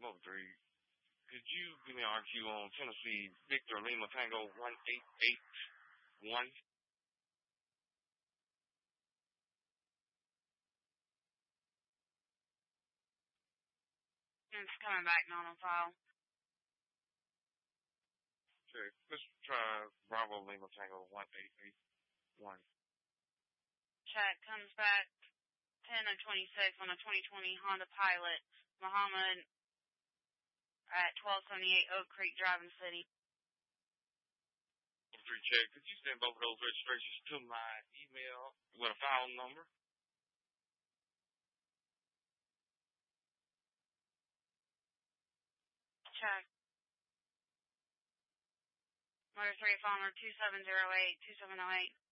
Motor 3. Could you give me an RQ on Tennessee Victor Lima Tango 1881? It's coming back not on file. Okay, let's try Bravo Lima Tango 1881. Check, comes back 10 of 26 on a 2020 Honda Pilot, Muhammad at 1278 Oak Creek Drive in the city. Free check. Could you send both of those registrations to my email with a file number? Check. Motor 3 Farmer 2708 2708.